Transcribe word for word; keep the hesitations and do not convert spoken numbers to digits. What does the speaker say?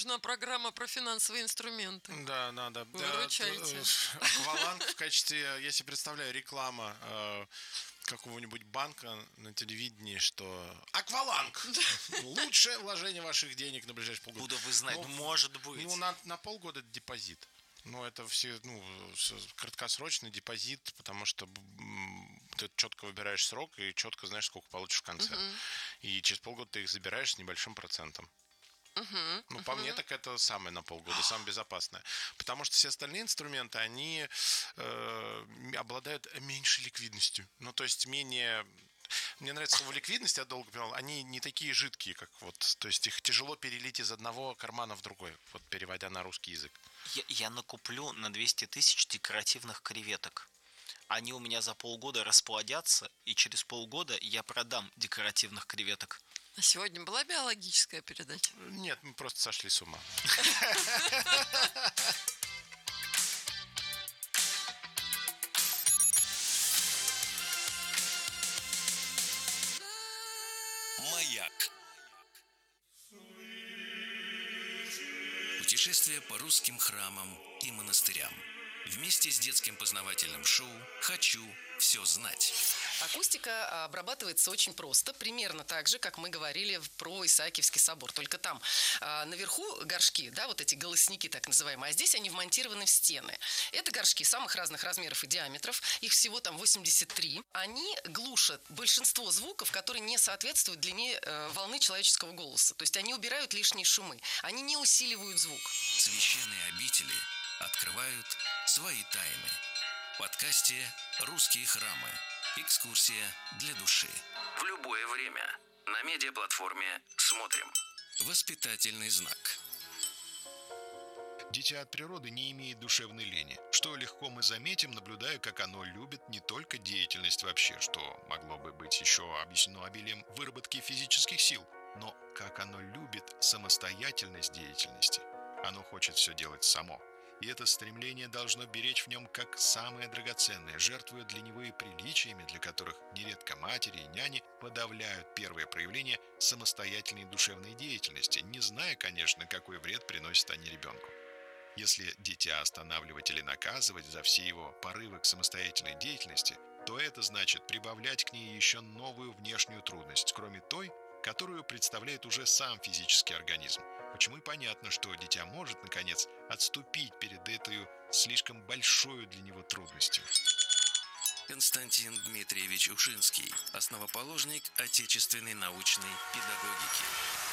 нужна программа про финансовые инструменты. Да, надо. Выручайте. Акваланг в качестве, я себе представляю, реклама э, какого-нибудь банка на телевидении, что Акваланг! Лучшее вложение ваших денег на ближайшие полгода. Буду вы знать, ну, может быть. Ну, на, на полгода это депозит. Ну, это все, ну, краткосрочный депозит, потому что ты четко выбираешь срок и четко знаешь, сколько получишь в конце. Uh-huh. И через полгода ты их забираешь с небольшим процентом. Uh-huh. Ну, по uh-huh. мне, так это самое на полгода, самое безопасное. Потому что все остальные инструменты, они э, обладают меньшей ликвидностью. Ну, то есть менее... Мне нравится слово ликвидность, я долго понял, они не такие жидкие, как вот, то есть их тяжело перелить из одного кармана в другой, вот переводя на русский язык. Я, я накуплю на двести тысяч декоративных креветок. Они у меня за полгода расплодятся, и через полгода я продам декоративных креветок. А сегодня была биологическая передача? Нет, мы просто сошли с ума. Маяк. Путешествие по русским храмам и монастырям. Вместе с детским познавательным шоу «Хочу все знать». Акустика обрабатывается очень просто, примерно так же, как мы говорили про Исаакиевский собор. Только там а, наверху горшки, да, вот эти голосники так называемые, а здесь они вмонтированы в стены. Это горшки самых разных размеров и диаметров, их всего там восемьдесят три. Они глушат большинство звуков, которые не соответствуют длине э, волны человеческого голоса. То есть они убирают лишние шумы, они не усиливают звук. Священные обители открывают свои тайны. В подкасте «Русские храмы». Экскурсия для души. В любое время. На медиаплатформе «Смотрим». Воспитательный знак. Дитя от природы не имеет душевной лени, что легко мы заметим, наблюдая, как оно любит не только деятельность вообще, что могло бы быть еще объяснено обилием выработки физических сил, но как оно любит самостоятельность деятельности. Оно хочет все делать само. И это стремление должно беречь в нем как самое драгоценное, жертвуя для него и приличиями, для которых нередко матери и няни подавляют первое проявление самостоятельной душевной деятельности, не зная, конечно, какой вред приносят они ребенку. Если дитя останавливать или наказывать за все его порывы к самостоятельной деятельности, то это значит прибавлять к ней еще новую внешнюю трудность, кроме той, которую представляет уже сам физический организм. Почему и понятно, что дитя может, наконец, отступить перед этой слишком большой для него трудностью. Константин Дмитриевич Ушинский, основоположник отечественной научной педагогики.